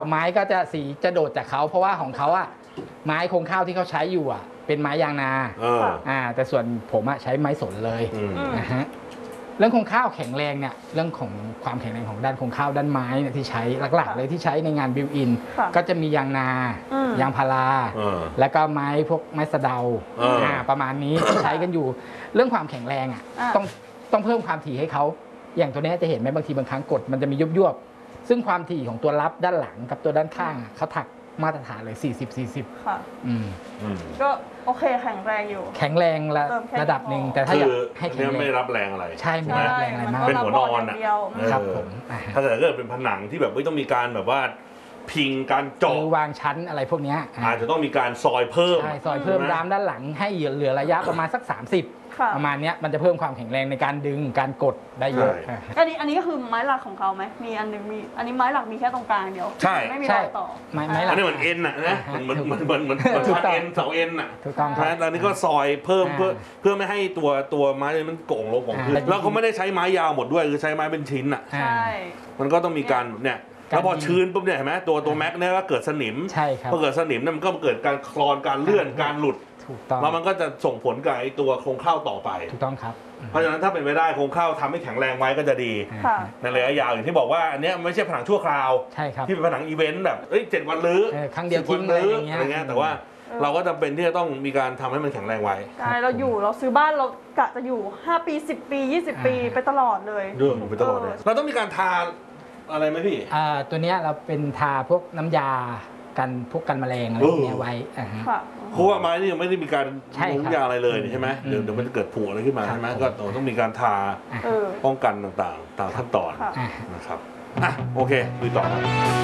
ไม้ก็จะสีจะโดดจากเขาเพราะว่าของเขาอะไม้โครงข้าวที่เขาใช้อยู่อะเป็นไม้ยางนาแต่ส่วนผมอะใช้ไม้สนเลยนะฮะเรื่องโครงข้าวแข็งแรงเนี่ยเรื่องของความแข็งแรงของด้านโครงข้าวด้านไม้เนี่ยที่ใช้หลักๆเลยที่ใช้ในงานบิวอินก็จะมียางนายางพาราแล้วก็ไม้พวกไม้สะเดาประมาณนี้ที่ใช้กันอยู่เรื่องความแข็งแรงอะต้องเพิ่มความถี่ให้เขาอย่างตัวนี้จะเห็นไหมบางทีบางครั้งกดมันจะมียุบซึ่งความถี่ของตัวรับด้านหลังกับตัวด้านข้างเขาถักมาตรฐานเลย40-40 ค่ะก็โอเคแข็งแรงอยู่แข็งแรงระดับหนึ่งแต่ถ้าอยากให้แข็งแรงไม่รับแรงอะไรใช่ไม่รับแรงอะไรมากเป็นหัวนอนอ่ะครับผมถ้าเกิดเป็นผนังที่แบบไม่ต้องมีการแบบว่าพิงการเจาะวางชั้นอะไรพวกนี้อาจจะต้องมีการซอยเพิ่มใช่ซอยเพิ่มรามด้านหลังให้เหลือระยะประมาณสัก30ประมาณนี้มันจะเพิ่มความแข็งแรงในการดึงการกดได้เยอะอันนี้ก็คือไม้หลักของเขาไหมมีอันนึงมีอันนี้ไม้หลักมีแค่ตรงกลางเดียวใช่ไม่มีรอยต่อไม้หลักอันนี้เหมือนเอ็นอ่ะนะเหมือนชัดเอ็นเสาเอ็นอ่ะถูกต้องครับแล้วนี่ก็ซอยเพิ่มเพื่อไม่ให้ตัวไม้มันโก่งลงของพื้นแล้วเขาไม่ได้ใช้ไม้ยาวหมดด้วยคือใช้ไม้เป็นชิ้นอ่ะใช่มันก็ต้องมีการเนี่ยแล้วพอชื้นปุ๊บเนี่ยเห็นไหมตัวแม็กเนี่ยก็เกิดสนิมใช่ครับพอเกิดสนิมเนี่ยมันก็เกิดการคลอนการเลื่อนการหลุดถูกต้องแล้วมันก็จะส่งผลกับไอ้ตัวโครงข้าวต่อไปถูกต้องครับเพราะฉะนั้นถ้าเป็นไปได้โครงข้าวทำให้แข็งแรงไว้ก็จะดีในระยะยาวอย่างที่บอกว่าอันนี้ไม่ใช่ผนังชั่วคราวใช่ครับที่เป็นผนังอีเวนต์แบบ7 วันรื้อครั้งเดียวทิ้งอะไรอย่างเงี้ยแต่ว่าเราก็จำเป็นที่จะต้องมีการทำให้มันแข็งแรงไว้ใช่เราซื้อบ้านเรากะจะอยู่5 ปี10 ปี20 ปีไปตลอดเลยอยู่ไปตลอดเลยเราต้องมีการทาอะไรไหมพี่ตัวนี้เราเป็นทาพวกน้ำยากันพวกกันแมลงอะไรเนี้ยไว้เพราะว่าไม้นี่ยังไม่ได้มีการน้ำยาอะไรเลยใช่ไหมเดี๋ยวมันจะเกิดผุอะไรขึ้นมาใช่ไหมก็ต้องมีการทาป้องกันต่างๆตามขั้นตอนนะครับโอเคดูต่อ